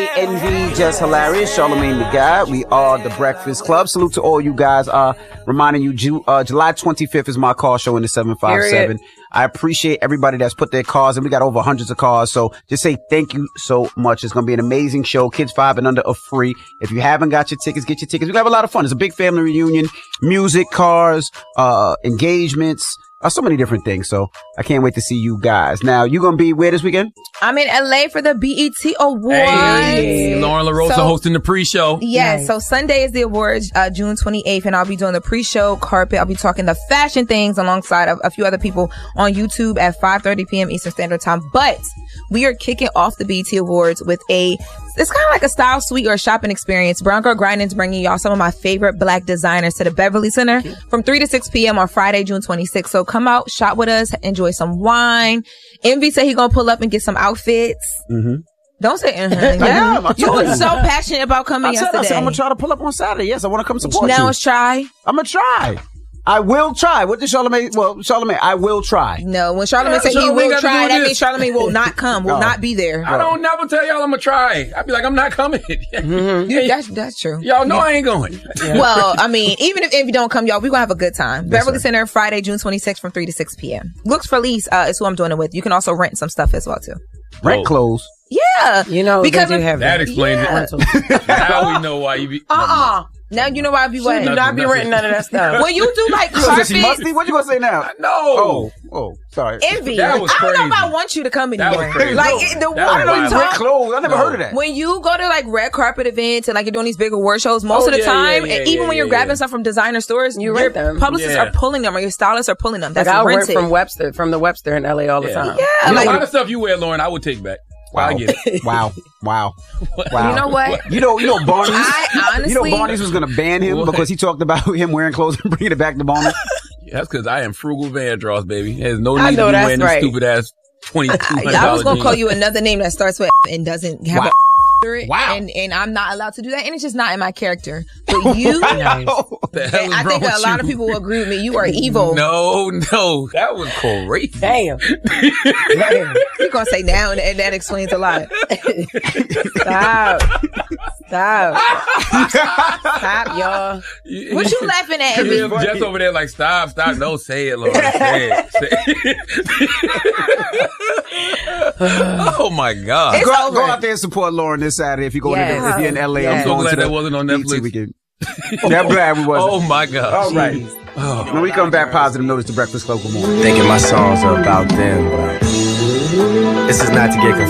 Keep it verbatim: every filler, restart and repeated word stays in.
Envy, just hilarious. Charlamagne the God. We are the Breakfast Club. Salute to all you guys. Uh, reminding you, Ju- uh, July twenty-fifth is my car show in the seven five seven. I appreciate everybody that's put their cars, and we got over hundreds of cars. So just say thank you so much. It's going to be an amazing show. Kids five and under are free. If you haven't got your tickets, get your tickets. We're going to have a lot of fun. It's a big family reunion, music, cars, uh, engagements. Uh, so many different things. So I can't wait to see you guys. Now, you going to be where this weekend? I'm in L A for the B E T Awards. Hey, Lauren LaRosa so, hosting the pre-show. Yes. Nice. So Sunday is the awards, uh, June twenty-eighth, and I'll be doing the pre-show carpet. I'll be talking the fashion things alongside of a few other people on YouTube at five thirty p.m. Eastern Standard Time. But we are kicking off the B E T Awards with a, it's kind of like a style suite or a shopping experience. Brown Girl Grinding's bringing y'all some of my favorite black designers to the Beverly Center from three to six p.m. on Friday, June twenty-sixth. So come out, shop with us, enjoy some wine. Envy said he gonna pull up and get some outfits. Mm-hmm. Don't say mm-hmm. Yeah, you were so passionate about coming I said, yesterday. I said, I'm gonna try to pull up on Saturday. Yes, I want to come support now you. Now let's try. I'm gonna try. I will try. What did Charlamagne? Well, Charlamagne, I will try. No, when Charlamagne yeah, said he will try, that means Charlamagne will not come, will no. not be there. I don't never tell y'all I'm gonna try. I'd be like, I'm not coming. Mm-hmm. Yeah, that's, that's true. Y'all know yeah. I ain't going. Yeah. Well, I mean, even if Envy don't come, y'all, we gonna have a good time. That's Beverly right. Center, Friday, June twenty-sixth from three to six p.m. Looks for Lease uh, is who I'm doing it with. You can also rent some stuff as well, too. Rent clothes? Yeah. You know, because they do have that. That explains yeah. it. Now we know why you be... Uh-uh. Now you know why I be what? You do not be renting none of that stuff. When you do like carpet, she must be. What you gonna say now? No. Oh, oh, sorry. Envy. That was I don't crazy. know if I want you to come That anymore. was crazy. Like no. it, the that one I we rent clothes. I never no. heard of that. When you go to like red carpet events and like you're doing these big award shows, most oh, of the yeah, time, yeah, yeah, and even yeah, when you're yeah, grabbing yeah. stuff from designer stores, you your rent them. publicists yeah. are pulling them or your stylists are pulling them. That's like I rented. rent from Webster, from the Webster in L A all the yeah. time. Yeah, you like know, a lot of stuff you wear, Lauren, I would take back. Wow. I get it. Wow. Wow. Wow. You know what? You know, you know, Barney's. I honestly, you know, Barney's was going to ban him what? because he talked about him wearing clothes and bringing it back to Barney's. Yeah, that's because I am frugal Vandross, baby. There's no need I know to be that's wearing right. this stupid ass twenty-two hundred dollars I, I was going to jeans. call you another name that starts with and doesn't have Wow. a it, Wow. and and I'm not allowed to do that, and it's just not in my character. But you, Nice. The hell is I think wrong a with lot you? of people will agree with me. You are evil. No, no, that was crazy. Damn. Damn. You're gonna say now, and, and that explains a lot. Stop. Stop. Stop, y'all. What you laughing at, Envy? Yeah, Jeff's over there like, stop, stop, no, say it, Lord. Say it. Say it. Oh my God. Go, go out there and support Lauren this Saturday if you go Yes. to the, if you're in L A. Yes. I'm so glad that wasn't on Netflix. Weekend. Yeah, I'm glad we wasn't. Oh my God. All right. Oh. When we come back, positive notice to Breakfast Club. Good morning. Thinking my songs are about them, but this is not to get confused.